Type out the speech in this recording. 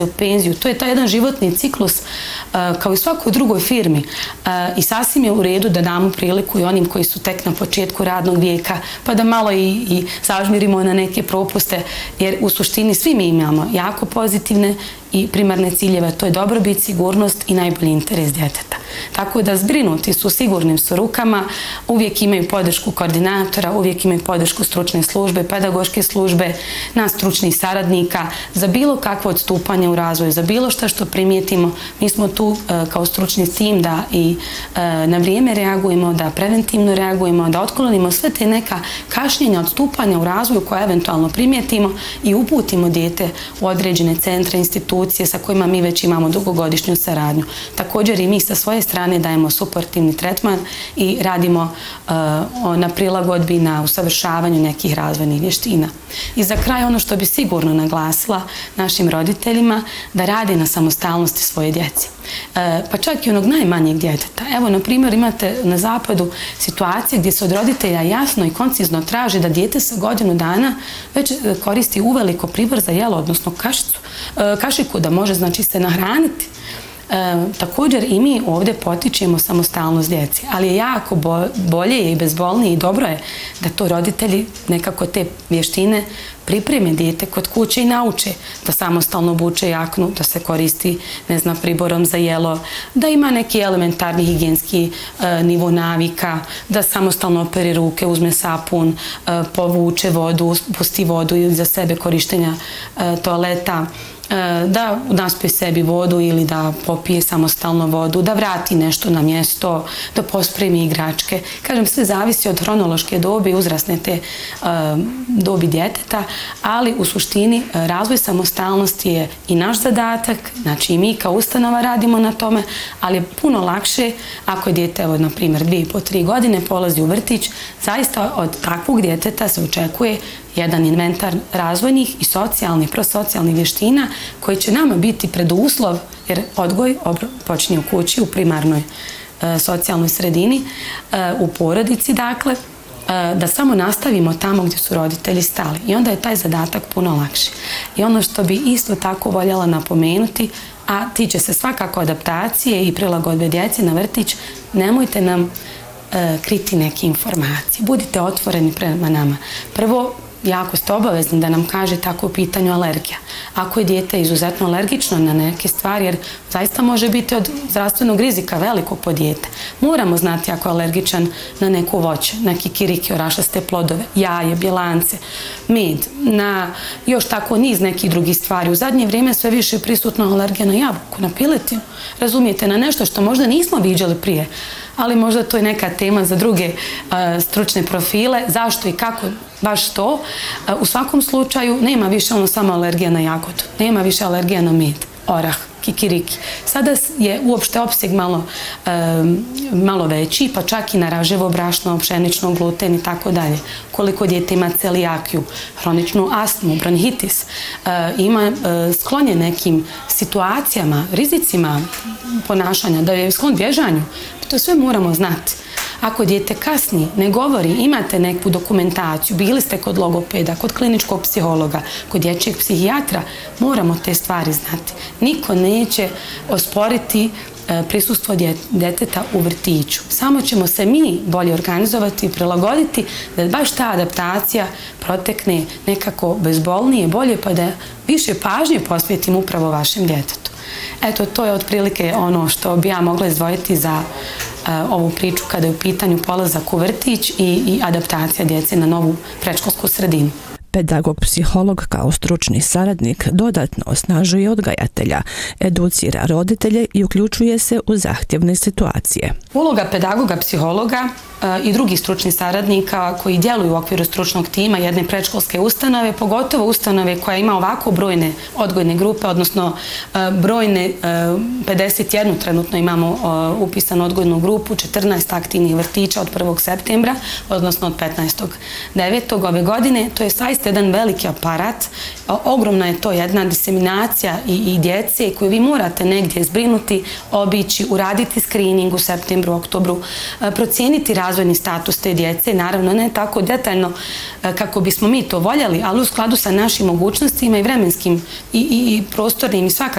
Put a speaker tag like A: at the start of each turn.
A: u penziju. To je taj jedan životni ciklus kao i svakoj drugoj firmi i sasvim je u redu da damo priliku i onim koji su tek na početku radnog vijeka, pa da malo i zažmirimo na neke propuste, jer u suštini svi mi imamo jako pozitivne i primarne ciljeve, to je dobrobit, sigurnost i najbolji interes djeteta. Tako da zbrinuti su sigurnim su rukama, uvijek imaju podršku koordinatora, uvijek imaju podršku stručne službe, pedagoške službe, nas stručnih saradnika, za bilo kakvo odstupanje u razvoju, za bilo što primijetimo. Mi smo tu kao stručni tim da i na vrijeme reagujemo, da preventivno reagujemo, da otklonimo sve te neka kašnjenja, odstupanja u razvoju koje eventualno primijetimo i uputimo dijete u određene centre, institucije sa kojima mi već imamo dugogodišnju saradnju. Također i mi sa svoje strane dajemo suportivni tretman i radimo na prilagodbi, na usavršavanju nekih razvojnih vještina. I za kraj ono što bi sigurno naglasila našim roditeljima, da radi na samostalnosti svoje djece. Pa čak i onog najmanjeg djeteta. Evo, na primjer, imate na zapadu situacije gdje se od roditelja jasno i koncizno traži da dijete sa godinu dana već koristi uveliko pribor za jelo, odnosno kašiku, da može znači se nahraniti. Također i mi ovdje potičemo samostalnost djece, ali je jako bolje i bezbolnije i dobro je da to roditelji nekako te vještine pripreme dijete kod kuće i nauče da samostalno obuče jaknu, da se koristi, ne znam, priborom za jelo, da ima neki elementarni higijenski nivo navika, da samostalno opere ruke, uzme sapun, povuče vodu, pusti vodu ili za sebe korištenja toaleta, da naspije sebi vodu ili da popije samostalno vodu, da vrati nešto na mjesto, da pospremi igračke. Kažem, sve zavisi od hronološke dobi, uzrasne te dobi djeteta, ali u suštini razvoj samostalnosti je i naš zadatak, znači i mi kao ustanova radimo na tome, ali je puno lakše ako je dijete, evo, na primjer, 2,5-3 godine, polazi u vrtić, zaista od takvog djeteta se očekuje jedan inventar razvojnih i socijalnih, prosocijalnih vještina koji će nama biti preduslov, jer odgoj počinje u kući, u primarnoj socijalnoj sredini, u porodici, dakle, da samo nastavimo tamo gdje su roditelji stali. I onda je taj zadatak puno lakši. I ono što bi isto tako voljela napomenuti, a tiče se svakako adaptacije i prilagodbe djece na vrtić, nemojte nam kriti neke informacije. Budite otvoreni prema nama. Prvo, jako ste obavezni da nam kažete ako je u pitanju alergija. Ako je dijete izuzetno alergično na neke stvari, jer zaista može biti od zdravstvenog rizika velikog po dijete. Moramo znati ako je alergičan na neko voće, na kikiriki, orašaste plodove, jaje, bjelance, med, na još tako niz nekih drugih stvari. U zadnje vrijeme sve više je prisutno alergija na jabuku, na piletinu. Razumijete, na nešto što možda nismo viđali prije, ali možda to je neka tema za druge stručne profile. Zašto i kako baš to? U svakom slučaju nema više ono samo alergija na jagodu, nema više alergija na med, orah, kikiriki. Sada je uopšte opseg malo veći, pa čak i na raževo brašno, pšenično, gluten i tako dalje. Koliko dijete ima celijakiju, hroničnu astmu, bronhitis, ima sklonje nekim situacijama, rizicima ponašanja, da je sklon bježanju, to sve moramo znati. Ako dijete kasni, ne govori, imate neku dokumentaciju, bili ste kod logopeda, kod kliničkog psihologa, kod dječjeg psihijatra, moramo te stvari znati. Niko neće osporiti prisustvo djeteta u vrtiću. Samo ćemo se mi bolje organizovati i prilagoditi da baš ta adaptacija protekne nekako bezbolnije, bolje, pa da više pažnje posvetimo upravo vašem djetetu. Eto, to je otprilike ono što bi ja mogla izdvojiti za ovu priču kada je u pitanju polazak u vrtić i adaptacija djece na novu predškolsku sredinu.
B: Pedagog-psiholog kao stručni saradnik dodatno osnažuje odgajatelja, educira roditelje i uključuje se u zahtjevne situacije.
A: Uloga pedagoga-psihologa i drugih stručnih saradnika koji djeluju u okviru stručnog tima jedne predškolske ustanove, pogotovo ustanove koja ima ovako brojne odgojne grupe, odnosno brojne 51 trenutno imamo upisanu odgojnu grupu, 14 aktivnih vrtića od 1. septembra, odnosno od 15.9. ove godine. To je saista jedan veliki aparat, ogromna je to jedna diseminacija i djece koju vi morate negdje zbrinuti, obići, uraditi screening u septembru, oktobru, procijeniti razvojni status te djece, naravno ne tako detaljno kako bismo mi to voljeli, ali u skladu sa našim mogućnostima i vremenskim i prostornim i svakakvim